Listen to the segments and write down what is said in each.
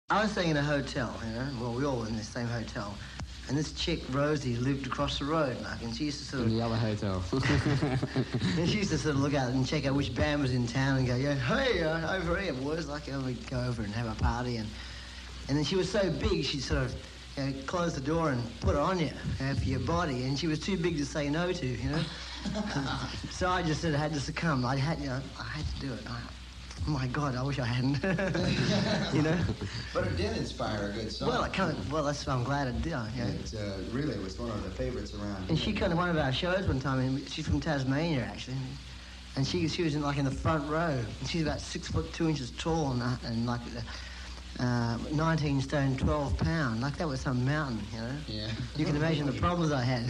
I was staying in a hotel, you know. Well, we all were in the same hotel. And this chick, Rosie, lived across the road, like, and she used to sort of... In the other hotel. and she used to sort of look out and check out which band was in town and go, yeah, hey, over here, boys. Like, we'd go over and have a party. And then she was so big, she'd sort of close the door and put it on you for your body. And she was too big to say no to, you know. So I just had to succumb. I had to do it. Oh my God, I wish I hadn't. You know? But it did inspire a good song. Well, that's why I'm glad it did. Yeah. It really was one of the favorites around. And she came to one of our shows one time, and she's from Tasmania, actually. And she was in the front row. And she's about 6 foot 2 inches tall and like 19 stone, 12 pound. Like that was some mountain, you know? Yeah. You can imagine the problems I had.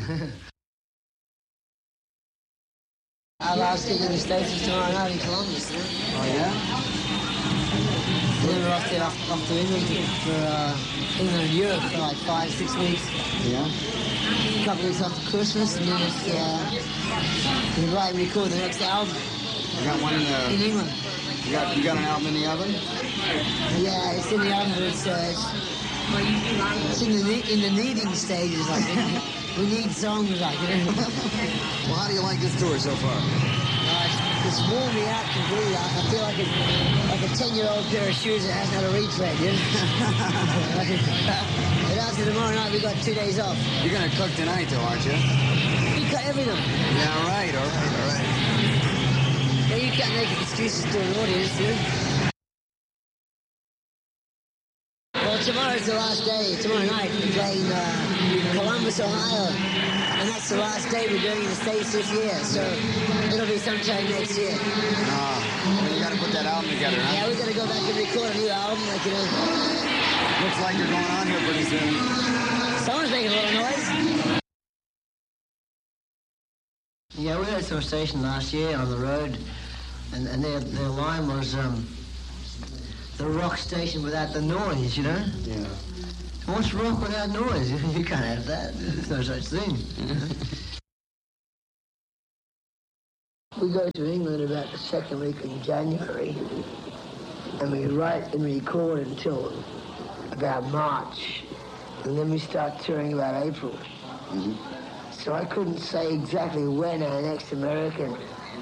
Our last gig in the States is tomorrow night in Columbus, you know? Oh, yeah? Then we're off to England for England and Europe for like 5-6 weeks. Yeah? A couple of weeks after Christmas, and then we write and record the next album. You got one in England. You got an album in the oven? Yeah, it's in the oven, but it's in the needing stages, like, you know? We need songs, like, you know? Well, how do you like this tour so far? It's worn me out completely. I feel like a 10-year-old pair of shoes that hasn't had a retread, you know? But after tomorrow night, we got 2 days off. You're going to cook tonight, though, aren't you? We cut everything. Yeah, all right. Yeah, you can't make excuses to an audience, you know? Well, tomorrow's the last day. Tomorrow night, we're playing Columbus, Ohio. And that's the last day we're doing in the States this year. So it'll be sometime next year. Well, you got to put that album together, huh? Yeah, we're going to go back and record a new album, like, you know. Looks like you're going on here pretty soon. Someone's making a little noise. Yeah, we had some station last year on the road, and their line was the rock station without the noise, you know? Yeah. What's rock without noise? You can't have that. There's no such thing. We go to England about the second week in January, and we write and record until about March, and then we start touring about April. Mm-hmm. So I couldn't say exactly when our next American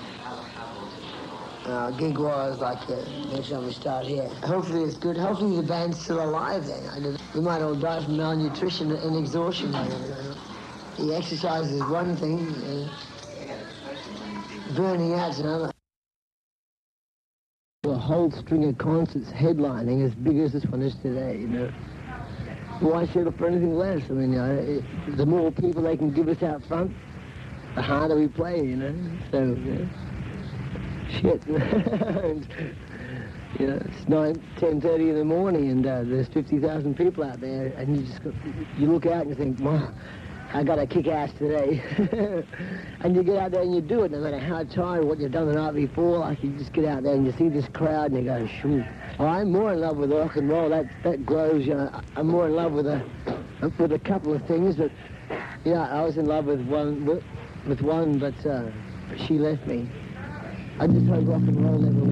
gig was, like next time we start here. Hopefully it's good. Hopefully the band's still alive then. We might all die from malnutrition and exhaustion. The exercise is one thing, burning out's another. A whole string of concerts headlining as big as this one is today, you know. Why settle for anything less? I mean, you know, the more people they can give us out front, the harder we play, you know. So, shit. You know, it's 10:30 in the morning, and there's 50,000 people out there, and you look out and you think, "Wow, I got to kick ass today." And you get out there and you do it, no matter how tired, what you've done the night before. Like, you just get out there and you see this crowd and you go, shoot. Oh, I'm more in love with rock and roll. That grows, you know. I'm more in love with a couple of things, but yeah, I was in love with one, but she left me. I just hope rock and roll never